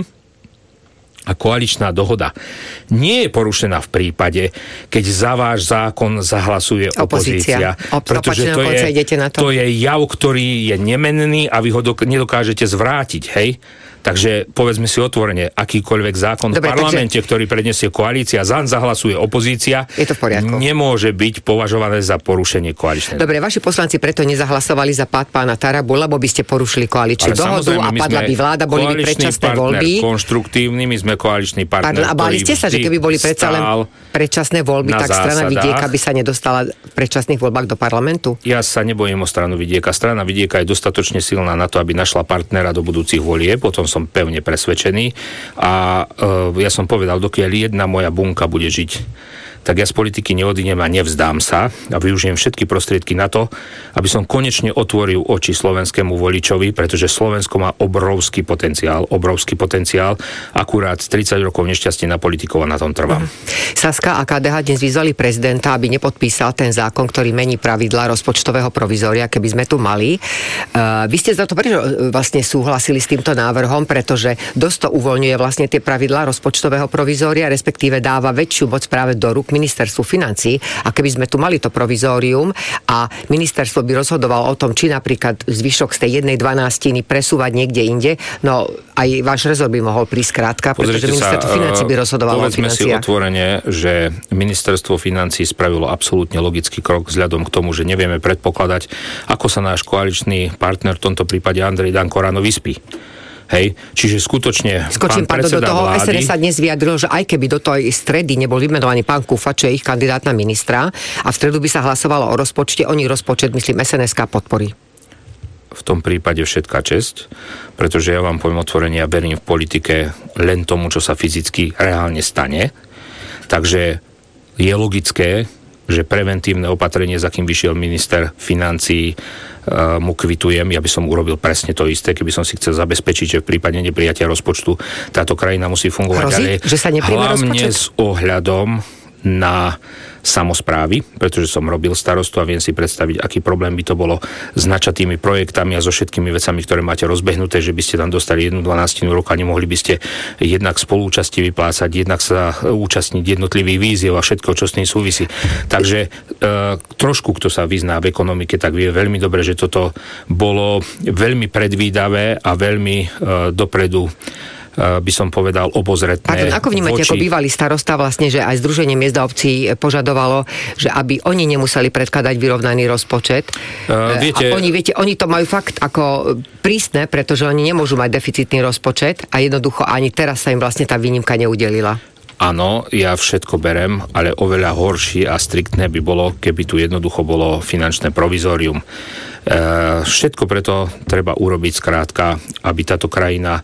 Speaker 11: a koaličná dohoda nie je porušená v prípade, keď za váš zákon zahlasuje opozícia. Pretože to je jav, ktorý je nemenný a vy ho nedokážete zvrátiť, hej? Takže povedzme si otvorene, akýkoľvek zákon v parlamente, ktorý predniesie koalícia, zaň zahlasuje opozícia,
Speaker 13: je to v poriadku.
Speaker 11: Nemôže byť považované za porušenie koaličnej.
Speaker 13: Dobre, vaši poslanci preto nezahlasovali za pád pána Tarabu, lebo by ste porušili koaličnú dohodu a padla by vláda, boli by predčasné voľby.
Speaker 11: Konštruktívny, my sme koaličný partner.
Speaker 13: A báli ste sa, že keby boli predsa len predčasné voľby, tak strana Vidieka by sa nedostala v predčasných voľbách do parlamentu?
Speaker 11: Ja sa nebojím o stranu Vidieka. Strana Vidieka je dostatočne silná na to, aby našla partnera do budúcich volieb. Potom som pevne presvedčený a ja som povedal, dokiaľ jedna moja bunka bude žiť, tak ja z politiky neodídem a nevzdám sa a využijem všetky prostriedky na to, aby som konečne otvoril oči slovenskému voličovi, pretože Slovensko má obrovský potenciál, akurát 30 rokov nešťastie na politikov a na tom trvám.
Speaker 13: Saska a KDH dnes vyzvali prezidenta, aby nepodpísal ten zákon, ktorý mení pravidlá rozpočtového provizória, keby sme tu mali. Vy ste za to prečo vlastne súhlasili s týmto návrhom, pretože dosť to uvoľňuje vlastne tie pravidlá rozpočtového provizória, respektíve dáva väčšiu moc práve do rúk ministerstvu financií, a keby sme tu mali to provizórium a ministerstvo by rozhodovalo o tom, či napríklad zvyšok z tej 1/12 presúvať niekde inde, no aj váš rezort by mohol prísť krátka, pretože ministerstvo financií by rozhodovalo o financiách.
Speaker 11: Povedzme si otvorene, že ministerstvo financií spravilo absolútne logický krok vzhľadom k tomu, že nevieme predpokladať, ako sa náš koaličný partner, v tomto prípade Andrej Danko, ráno vyspí. Hej, čiže skutočne
Speaker 13: skočím
Speaker 11: pán predseda
Speaker 13: do toho
Speaker 11: vlády...
Speaker 13: SNS sa dnes vyjadril, že aj keby do tej stredy nebol vymenovaný pán Kufa, čo je ich kandidát na ministra, a v stredu by sa hlasovalo o rozpočte, oni rozpočet, myslím, SNS-ka podporí.
Speaker 11: V tom prípade všetká česť, pretože ja vám poviem otvorene, ja verím v politike len tomu, čo sa fyzicky reálne stane. Takže je logické, že preventívne opatrenie, za kým vyšiel minister financií, mu kvitujem, ja by som urobil presne to isté, keby som si chcel zabezpečiť, že v prípade neprijatia rozpočtu táto krajina musí fungovať ďalej.
Speaker 13: Že sa nepríjme
Speaker 11: hlavne
Speaker 13: rozpočet?
Speaker 11: S ohľadom na
Speaker 12: samosprávy, pretože som robil starostu a viem si predstaviť, aký problém by to bolo s načatými projektami a so všetkými vecami, ktoré máte rozbehnuté, že by ste tam dostali 1/12 roka, nemohli by ste jednak spolúčasti vyplácať, jednak sa účastniť jednotlivých víziev a všetko, čo s tým súvisí. Takže trošku, kto sa vyzná v ekonomike, tak vie veľmi dobre, že toto bolo veľmi predvídavé a veľmi dopredu by som povedal obozretné.
Speaker 13: Pardon, ako vnímate ako bývalý starosta vlastne, že aj Združenie miest a obcí požadovalo, že aby oni nemuseli predkladať vyrovnaný rozpočet.
Speaker 12: Viete,
Speaker 13: a oni to majú fakt ako prísne, pretože oni nemôžu mať deficitný rozpočet a jednoducho ani teraz sa im vlastne tá výnimka neudelila.
Speaker 12: Áno, ja všetko berem, ale oveľa horšie a striktné by bolo, keby tu jednoducho bolo finančné provizórium. Všetko preto treba urobiť skrátka, aby táto krajina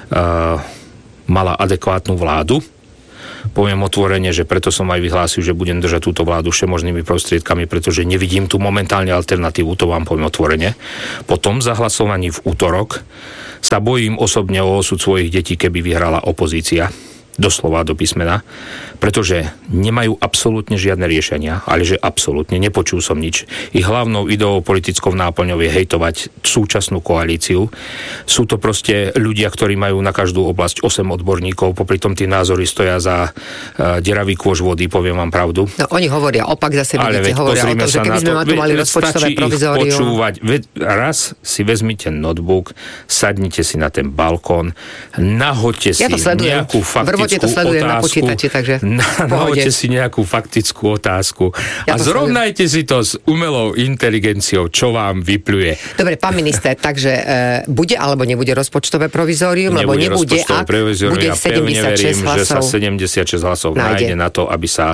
Speaker 12: mala adekvátnu vládu. Poviem otvorene, že preto som aj vyhlásil, že budem držať túto vládu všemožnými prostriedkami, pretože nevidím tu momentálne alternatívu, to vám poviem otvorene. Po tom zahlasovaní v útorok sa bojím osobne o osud svojich detí, keby vyhrala opozícia. Doslova do písmena, pretože nemajú absolútne žiadne riešenia, ale že absolútne, nepočul som nič. Ich hlavnou ideou politickou náplňou je hejtovať súčasnú koalíciu. Sú to proste ľudia, ktorí majú na každú oblasť 8 odborníkov, popri tom tie názory stoja za deravý kôž vody, poviem vám pravdu.
Speaker 13: No, oni hovoria opak, zase vidíte, hovoria o tom, že keby sme tu mali rozpočtové provizórium.
Speaker 12: Počúvať. Raz si vezmite notebook, sadnite si na ten balkón, nahoďte si nejakú faktickú otázku.
Speaker 13: Na počítači, takže
Speaker 12: nahoďte si nejakú faktickú otázku a zrovnajte si to s umelou inteligenciou, čo vám vypluje.
Speaker 13: Dobre, pán minister, takže bude alebo nebude rozpočtové provizórium?
Speaker 12: Nebude
Speaker 13: lebo nebude, ak bude 76 hlasov.
Speaker 12: Že sa 76 hlasov nájde na to, aby sa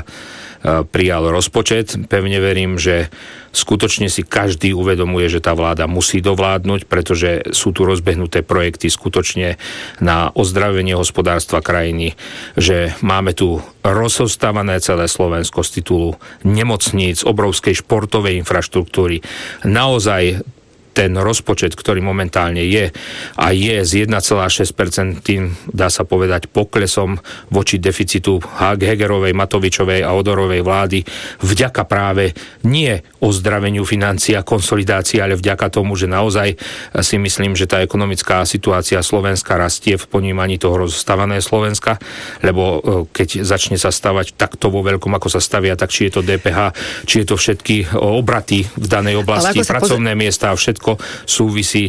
Speaker 12: prijal rozpočet. Pevne verím, že skutočne si každý uvedomuje, že tá vláda musí dovládnuť, pretože sú tu rozbehnuté projekty skutočne na ozdravenie hospodárstva krajiny, že máme tu rozostávané celé Slovensko z titulu nemocníc, obrovskej športovej infraštruktúry. Naozaj ten rozpočet, ktorý momentálne je a je z 1,6%, tým dá sa povedať poklesom voči deficitu Hegerovej, Matovičovej a Odorovej vlády, vďaka práve nie ozdraveniu financií a konsolidácii, ale vďaka tomu, že naozaj si myslím, že tá ekonomická situácia Slovenska rastie v ponímaní toho rozstávaného Slovenska, lebo keď začne sa stavať takto vo veľkom, ako sa stavia, tak či je to DPH, či je to všetky obraty v danej oblasti, pracovné miesta a všetko súvisí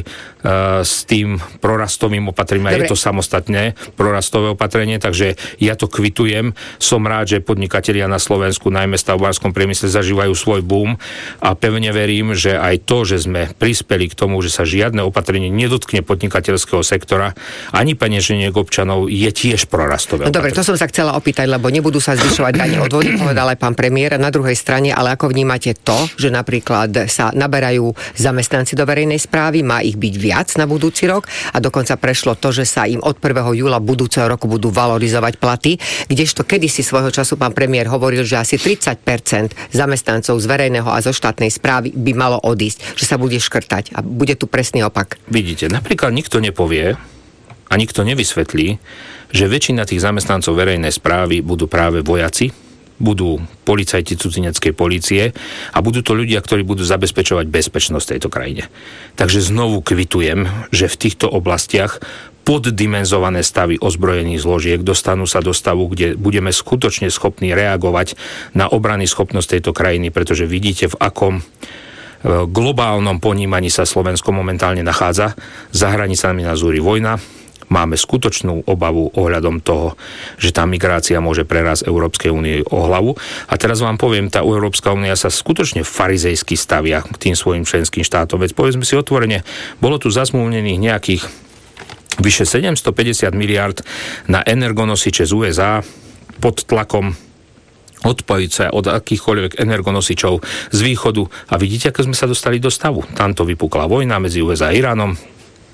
Speaker 12: s tým prorastovým opatrením. Je to samostatné prorastové opatrenie, takže ja to kvitujem. Som rád, že podnikatelia na Slovensku, najmä v stavbárskom priemysle, zažívajú svoj boom a pevne verím, že aj to, že sme prispeli k tomu, že sa žiadne opatrenie nedotkne podnikateľského sektora ani peňaženiek občanov, je tiež prorastové opatrenie.
Speaker 13: Dobre, to som sa chcela opýtať, lebo nebudú sa zvyšovať dane odvody, povedal aj pán premiér. Na druhej strane, ale ako vnímate to, že napríklad sa naberajú zamestnanci do verejnej správy, má ich byť viac na budúci rok a dokonca prešlo to, že sa im od 1. júla budúceho roku budú valorizovať platy, kdežto kedysi svojho času pán premiér hovoril, že asi 30% zamestnancov z verejného a zo štátnej správy by malo odísť, že sa bude škrtať a bude tu presný opak.
Speaker 12: Vidíte, napríklad nikto nepovie a nikto nevysvetlí, že väčšina tých zamestnancov verejnej správy budú práve vojaci, budú policajti cudzineckej polície a budú to ľudia, ktorí budú zabezpečovať bezpečnosť tejto krajine. Takže znovu kvitujem, že v týchto oblastiach poddimenzované stavy ozbrojených zložiek dostanú sa do stavu, kde budeme skutočne schopní reagovať na obrany schopnosť tejto krajiny, pretože vidíte, v akom globálnom ponímaní sa Slovensko momentálne nachádza. Za hranicami nás zúri vojna. Máme skutočnú obavu ohľadom toho, že tá migrácia môže prerásť Európskej únie o hlavu. A teraz vám poviem, tá Európska únia sa skutočne farizejsky stavia k tým svojim členským štátom. Veď povedzme si otvorene, bolo tu zazmluvnených nejakých vyše 750 miliard na energonosiče z USA pod tlakom odpojiť sa od akýchkoľvek energonosičov z východu. A vidíte, ako sme sa dostali do stavu. Tamto vypukla vojna medzi USA a Iránom.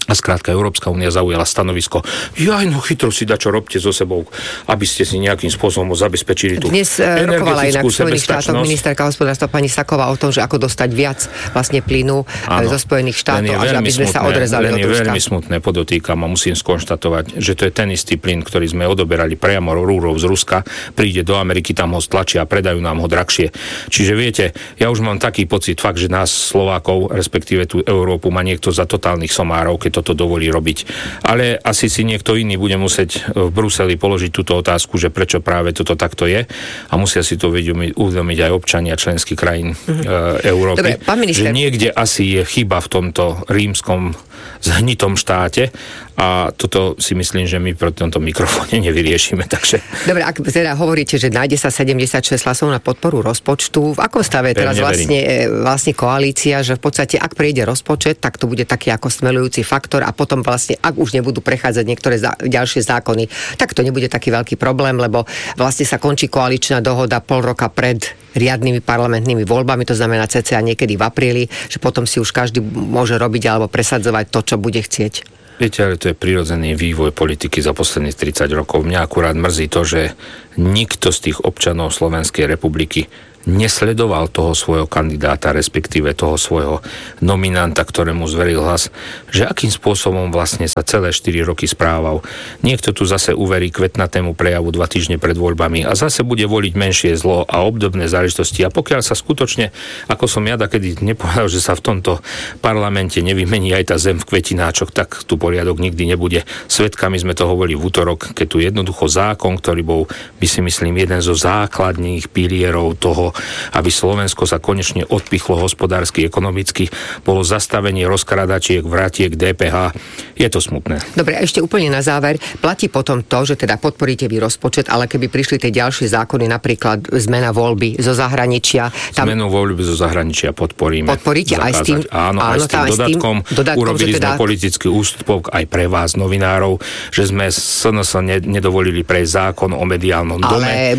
Speaker 11: A skrátka Európska únia zaujala stanovisko, chytro si dačo robte so sebou, aby ste si nejakým spôsobom zabezpečili tú
Speaker 13: dnes rokovala inak v Spojených štátoch ministerka hospodárstva pani Saková o tom, že ako dostať viac vlastne plynu zo Spojených štátov a že aby sme sa odrezali od Ruska.
Speaker 11: Je veľmi smutné, podotýkam a musím skonštatovať, že to je ten istý plyn, ktorý sme odoberali priamo rúrov z Ruska, príde do Ameriky, tam ho stlačia a predajú nám ho drahšie. Čiže viete, ja už mám taký pocit fakt, že nás Slovákov, respektíve tú Európu má niekto za totálnych somárov, keď toto dovolí robiť. Ale asi si niekto iný bude musieť v Bruseli položiť túto otázku, že prečo práve toto takto je a musia si to uvedomiť aj občania členských krajín Európy. Dobre, že niekde asi je chyba v tomto rímskom zhnitom štáte a toto si myslím, že my proti tomto mikrofóne nevyriešime. Takže...
Speaker 13: Dobre, ak teda hovoríte, že nájde sa 76 hlasov na podporu rozpočtu, v akom stave je teraz vlastne koalícia, že v podstate ak prejde rozpočet, tak to bude taký ako smelujúci faktor a potom vlastne, ak už nebudú prechádzať niektoré ďalšie zákony, tak to nebude taký veľký problém, lebo vlastne sa končí koaličná dohoda pol roka pred riadnymi parlamentnými voľbami, to znamená cca niekedy v apríli, že potom si už každý môže robiť alebo presadzovať to, čo bude chcieť.
Speaker 11: Viete, ale to je prirodzený vývoj politiky za posledných 30 rokov. Mňa akurát mrzí to, že nikto z tých občanov Slovenskej republiky nesledoval toho svojho kandidáta, respektíve toho svojho nominanta, ktorému zveril hlas, že akým spôsobom vlastne sa celé 4 roky správal. Niekto tu zase uverí kvetnatému prejavu 2 týždne pred voľbami a zase bude voliť menšie zlo a obdobné záležitosti. A pokiaľ sa skutočne, ako som ja takedy nepovedal, že sa v tomto parlamente nevymení aj tá zem v kvetináčok, tak tu poriadok nikdy nebude. Svedkami sme to hovorili v útorok, keď tu jednoducho zákon, ktorý bol, by si myslím, jeden zo základných pilierov toho, aby Slovensko sa konečne odpichlo hospodársky, ekonomicky, bolo zastavenie rozkradačiek, vratiek, DPH. Je to smutné.
Speaker 13: Dobre, a ešte úplne na záver. Platí potom to, že teda podporíte vy rozpočet, ale keby prišli tie ďalšie zákony, napríklad zmena voľby zo zahraničia.
Speaker 11: Zmenu voľby zo zahraničia podporíme.
Speaker 13: Podporíte aj s tým?
Speaker 11: Áno, aj s tým dodatkom. Urobili sme politický ústupok aj pre vás, novinárov, že sme SNS nedovolili prejsť zákon o mediálnom dome.
Speaker 13: Ale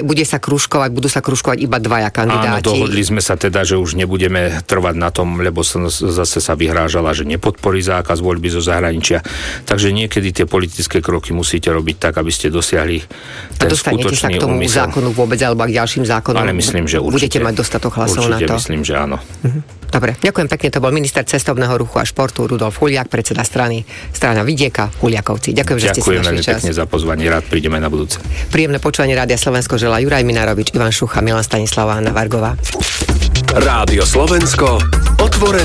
Speaker 13: budú sa kružkovať iba dvaja kandidáti.
Speaker 11: Áno, dohodli sme sa teda, že už nebudeme trvať na tom, lebo zase sa vyhrážala, že nepodporí zákaz voľby zo zahraničia. Takže niekedy tie politické kroky musíte robiť tak, aby ste dosiahli ten skutočný úmysel. A dostanete sa k tomu zákonu vôbec, alebo k ďalším zákonom? Ale myslím, že určite.
Speaker 13: Budete mať dostatok hlasov na to?
Speaker 11: Určite, myslím, že áno.
Speaker 13: Dobre, ďakujem pekne. To bol minister cestovného ruchu a športu Rudolf Huliak, predseda strana Vidieka, Huliakovci. Ďakujem, že ste si našli čas.
Speaker 11: Ďakujem pekne za pozvanie, rád prídeme na budúce.
Speaker 13: Príjemné počúvanie Rádia Slovensko želá Juraj Minárovič, Ivan Šucha, Milan Stanislav a Anna Vargová.
Speaker 9: Rádio Slovensko, otvorené